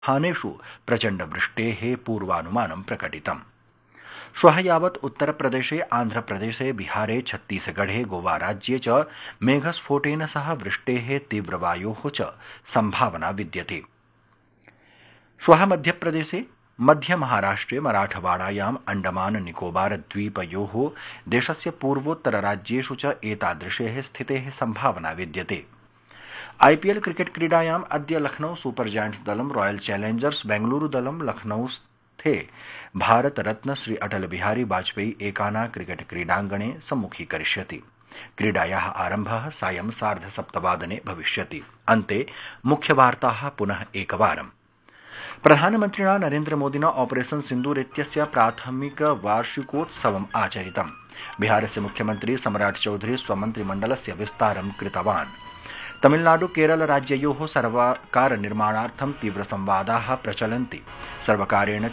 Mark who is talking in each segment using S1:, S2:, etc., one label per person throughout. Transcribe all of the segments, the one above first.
S1: स्थानेषु प्रचण्डवृष्टेः पूर्वानुमानं प्रकटितम्। श्वः यावत् उत्तरप्रदेशे, आन्ध्रप्रदेशे, बिहारे, छत्तीसगढ़े, गोवाराज्ये च मेघस्फोटेन सह वृष्टेः तीव्रवायोः च सम्भावना विद्यते। श्वः मध्यप्रदेशे, मध्यमहाराष्ट्रे, मराठवाड़ायाम्, अण्डमान निकोबार द्वीपयोः, देशस्य पूर्वोत्तरराज्येषु च एतादृशेः स्थितेः सम्भावना विद्यते। आईपीएल क्रिकेट क्रीडायाम् अद्य लखनऊ सुपर जायंट्स दलं रॉयल चैलेंजर्स बेंगलुरू दलं लखनऊस्थे भारतरत्न श्री अटल बिहारी वाजपेयी एकाना क्रिकेट क्रीडाङ्गणे सम्मुखीकरिष्यति। क्रीडायाः आरम्भः सायं 7:30 भविष्यति। अन्ते मुख्यवार्ताः पुनः एकवारम्। प्रधानमन्त्रिणा नरेन्द्रमोदिना ऑपरेशन सिन्दूर इत्यस्य प्राथमिक वार्षिकोत्सवम् आचरितम्। बिहारस्य मुख्यमन्त्री सम्राट चौधरी स्वमन्त्रिमण्डलस्य विस्तारं कृतवान्। तमिलनाडु केरल राज्ययोः सर्वकार निर्माणार्थं तीव्रसंवादाः प्रचलन्ति। सर्वकारेण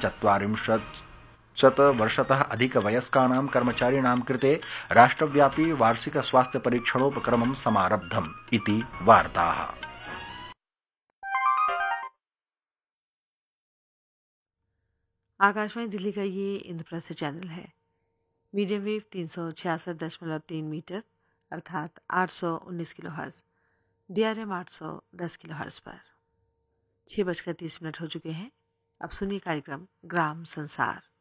S1: 40 वर्षतः अधिकवयस्कानां कर्मचारिणां कृते राष्ट्रव्यापी वार्षिक स्वास्थ्य परीक्षणोपक्रमं समारब्धम् इति वार्ताः।
S2: आकाशवाणी दिल्ली का ये इंद्रप्रस्थ चैनल है। मीडियम वेव 366.3 मीटर अर्थात 819 किलोहर्ट्ज़, DRM 810 किलोहर्ट्ज़ पर 6:30 हो चुके हैं। अब सुनिए कार्यक्रम ग्राम संसार।